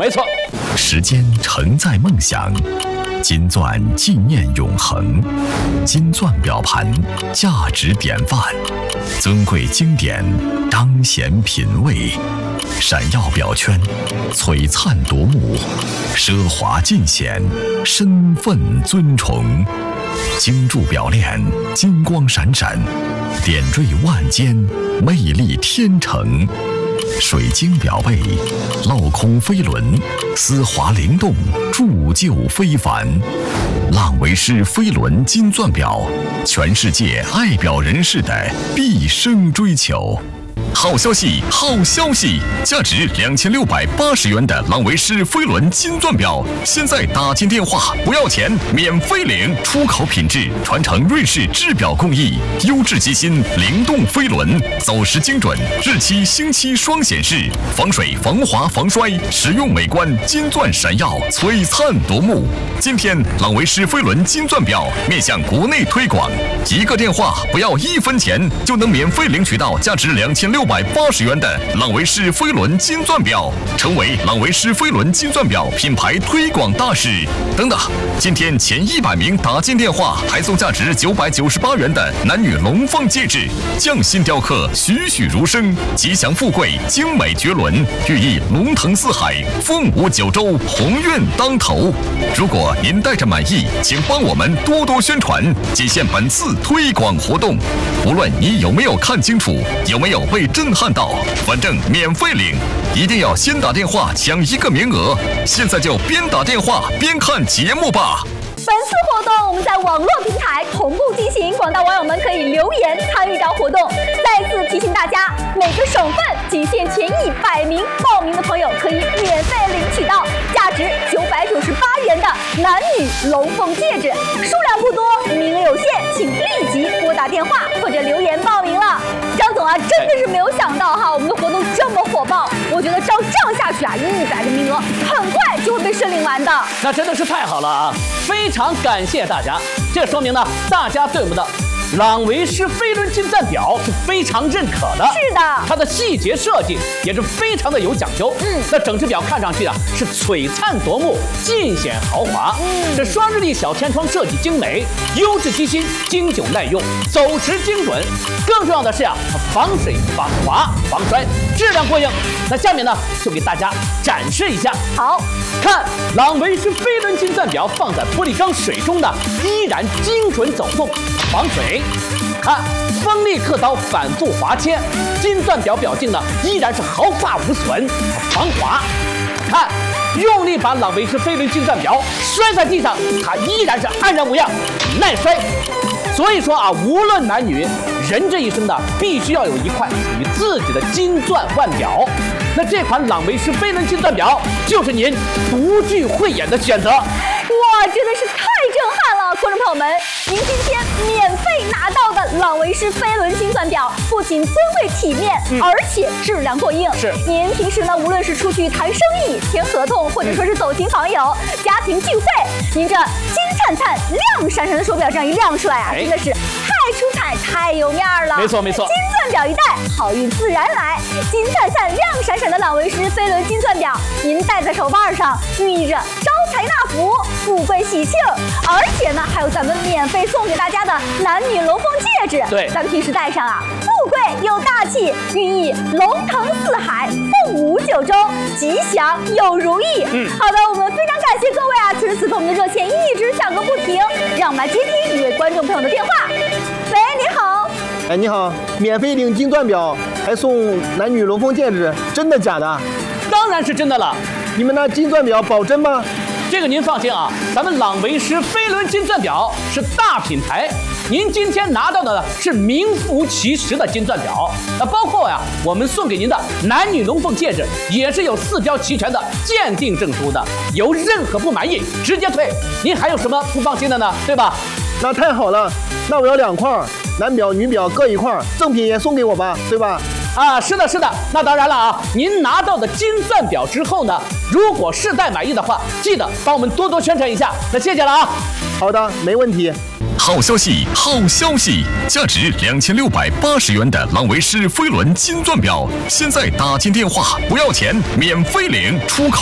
没错。 时间承载梦想，金钻纪念永恒。金钻表盘，价值典范，尊贵经典，彰显品味。闪耀表圈，璀璨夺目，奢华尽显，身份尊崇。精铸表链，金光闪闪，点缀万间，魅力天成。水晶表背，镂空飞轮，丝滑灵动，铸就非凡。浪维诗飞轮金钻表，全世界爱表人士的毕生追求。好消息，好消息！价值2680元的浪维诗飞轮金钻表，现在打进电话不要钱，免费领，出口品质，传承瑞士制表工艺，优质机芯，灵动飞轮，走时精准，日期星期双显示，防水、防滑、防摔，实用美观，金钻闪耀，璀璨夺目。今天浪维诗飞轮金钻表面向国内推广，一个电话不要1分钱，就能免费领取到价值2680元的浪维诗飞轮金钻表，成为浪维诗飞轮金钻表品牌推广大使。等等，今天前100名打进电话还送价值998元的男女龙凤戒指，匠心雕刻，栩栩如生，吉祥富贵，精美绝伦，寓意龙腾四海，凤舞九州，鸿运当头。如果您带着满意，请帮我们多多宣传，仅限本次推广活动。无论你有没有看清楚，有没有被震撼到，反正免费领，一定要先打电话抢1个名额。现在就边打电话边看节目吧。 本次活动我们在网络平台同步进行，广大网友们可以留言参与到活动。再次提醒大家，每个省份仅限前100名报名的朋友可以免费领取到价值998元的男女龙凤戒指，数量不多，名额有限，请立即拨打电话或者留言报名了。张总啊，真的是没有想到哈，我们的活动这么火爆，我觉得照这样下去啊，100个名额很快就会被申领完的。 那真的是太好了啊！非常感谢大家，这说明呢，大家对我们的朗维诗飞轮金钻表是非常认可的。 是的， 它的细节设计也是非常的有讲究。那整只表看上去啊是璀璨夺目，尽显豪华。这双日历小天窗设计精美，优质机芯，经久耐用，走时精准。更重要的是啊，它防水、防滑、防摔，质量过硬。那下面呢，就给大家展示一下。 好， 看朗维诗飞轮金钻表放在玻璃缸水中的，依然精准走动，防水。看锋利刻刀反复划切，金钻表表径呢依然是毫发无损，防滑。看用力把朗维诗飞轮金钻表摔在地上，它依然是安然无恙，耐摔。所以说啊，无论男女，人这一生呢，必须要有一块属于自己的金钻腕表。那这款朗维诗飞轮金钻表就是您独具慧眼的选择。 哇，真的是太震撼了！观众朋友们，您今天免费拿到的朗维诗飞轮金钻表，不仅尊贵体面，而且质量过硬。 是， 您平时呢，无论是出去谈生意、签合同，或者说是走亲访友、家庭聚会，您这金灿灿、亮闪闪的手表这样一亮出来啊，真的是太出彩、太有面了。 没错没错， 金钻表一戴，好运自然来。金灿灿、亮闪闪的朗维诗飞轮金钻表，您戴在手腕上，寓意着招财纳福、富贵喜庆。而且呢，还有咱们免费送给大家的男女龙凤戒指。 对， 咱们平时戴上啊，富贵又大气，寓意龙腾四海、凤舞九州、吉祥又如意。好的，我们非常感谢各位啊，此时此刻我们的热线一直响个不停，让我们来接听一位观众朋友的电话。喂，你好。 哎，你好，免费领金钻表，还送男女龙凤戒指，真的假的？ 当然是真的了。 你们那金钻表保真吗？ 这个您放心啊，咱们朗维诗飞轮金钻表是大品牌，您今天拿到的呢是名副其实的金钻表。包括呀，我们送给您的男女龙凤戒指也是有4标齐全的鉴定证书的，有任何不满意直接退。您还有什么不放心的呢？对吧？ 那太好了，那我要2块，男表女表各1块，赠品也送给我吧，对吧？ 啊，是的，是的。那当然了啊，您拿到的金钻表之后呢，如果试戴满意的话，记得帮我们多多宣传一下。那谢谢了啊。 好的，没问题。 好消息，好消息！价值2680元的朗维诗飞轮金钻表，现在打进电话不要钱，免费领，出口